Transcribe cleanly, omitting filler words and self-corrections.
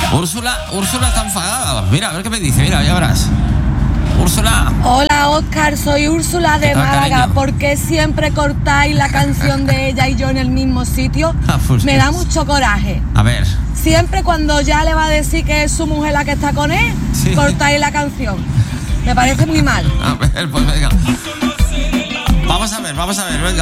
Úrsula está enfadada. Mira, a ver qué me dice. Mira, ya verás. Úrsula. Hola, Óscar, soy Úrsula de Málaga. Cariño? ¿Por qué siempre cortáis la canción de ella y yo en el mismo sitio? Pues Me da mucho coraje. A ver. Siempre cuando ya le va a decir que es su mujer la que está con él, Sí. cortáis la canción. Me parece muy mal. A ver, pues venga. Vamos a ver, venga.